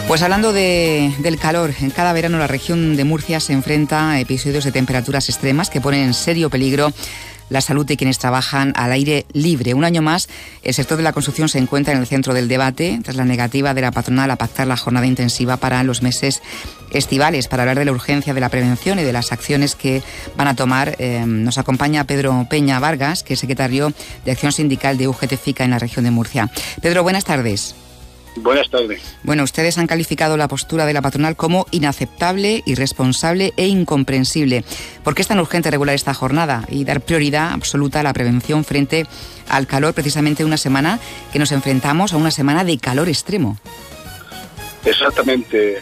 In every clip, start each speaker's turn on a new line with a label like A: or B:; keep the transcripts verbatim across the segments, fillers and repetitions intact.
A: Pues hablando de, del calor, en cada verano la región de Murcia se enfrenta a episodios de temperaturas extremas que ponen en serio peligro la salud de quienes trabajan al aire libre. Un año más, el sector de la construcción se encuentra en el centro del debate tras la negativa de la patronal a pactar la jornada intensiva para los meses estivales. Para hablar de la urgencia de la prevención y de las acciones que van a tomar, eh, nos acompaña Pedro Peña Vargas, que es secretario de Acción Sindical de U G T FICA en la región de Murcia. Pedro, buenas tardes.
B: Buenas tardes.
A: Bueno, ustedes han calificado la postura de la patronal como inaceptable, irresponsable e incomprensible. ¿Por qué es tan urgente regular esta jornada y dar prioridad absoluta a la prevención frente al calor, precisamente una semana que nos enfrentamos a una semana de calor extremo?
B: Exactamente.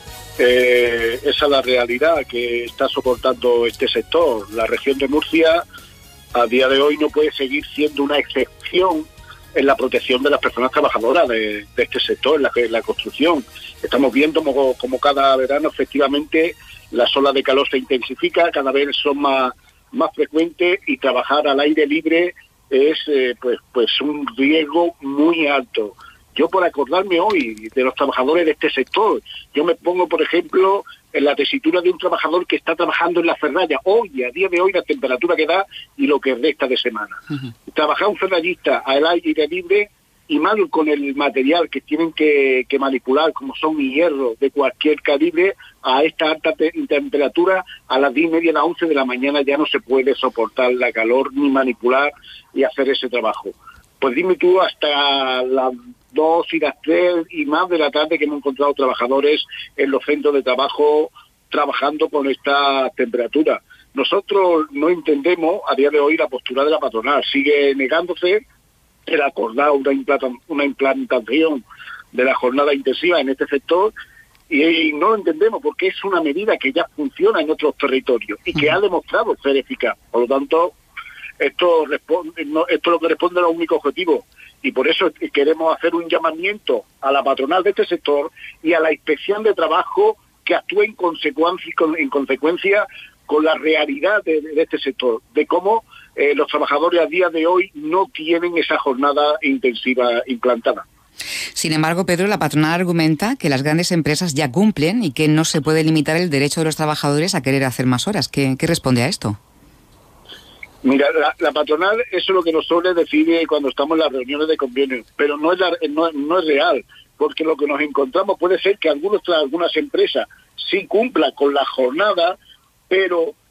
B: Eh, esa es la realidad que está soportando este sector. La región de Murcia a día de hoy no puede seguir siendo una excepción en la protección de las personas trabajadoras de, de este sector, en la, en la construcción. Estamos viendo como, como cada verano efectivamente las olas de calor se intensifican, cada vez son más, más frecuentes y trabajar al aire libre es eh, pues, pues un riesgo muy alto. Yo, por acordarme hoy de los trabajadores de este sector, yo me pongo, por ejemplo, en la tesitura de un trabajador que está trabajando en la ferralla. Hoy, a día de hoy, la temperatura que da y lo que resta de semana. Uh-huh. Trabajar un ferrallista al aire libre y mal con el material que tienen que, que manipular, como son hierros de cualquier calibre, a esta alta te- temperatura, a las diez y media, a las once de la mañana ya no se puede soportar la calor ni manipular y hacer ese trabajo. Pues dime tú, hasta las dos y las tres y más de la tarde que hemos encontrado trabajadores en los centros de trabajo trabajando con esta temperatura. Nosotros no entendemos a día de hoy la postura de la patronal. Sigue negándose el acordar una, implanta- una implantación de la jornada intensiva en este sector y, y no lo entendemos porque es una medida que ya funciona en otros territorios y que ha demostrado ser eficaz. Por lo tanto, esto responde, no, esto es lo que responde al único objetivo. Y por eso queremos hacer un llamamiento a la patronal de este sector y a la Inspección de Trabajo que actúe en consecuencia, en consecuencia con la realidad de, de este sector, de cómo eh, los trabajadores a día de hoy no tienen esa jornada intensiva implantada.
A: Sin embargo, Pedro, la patronal argumenta que las grandes empresas ya cumplen y que no se puede limitar el derecho de los trabajadores a querer hacer más horas. ¿Qué, qué responde a esto?
B: Mira, la, la patronal, eso es lo que nos suele decir cuando estamos en las reuniones de convenio, pero no es, la, no, no es real, porque lo que nos encontramos puede ser que algunos, algunas empresas sí cumplan con la jornada, pero